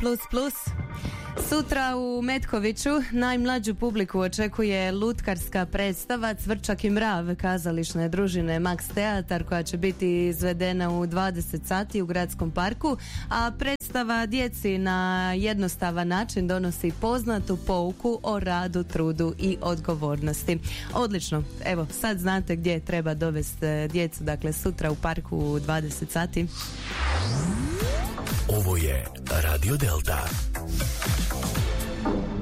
Sutra u Metkoviću najmlađu publiku očekuje lutkarska predstava Cvrčak i mrav kazališne družine Max Teatar, koja će biti izvedena u 20 sati u Gradskom parku, a predstava djeci na jednostavan način donosi poznatu pouku o radu, trudu i odgovornosti. Odlično, evo sad znate gdje treba dovesti djecu, dakle sutra u parku u 20 sati. Ovo je Radio Delta.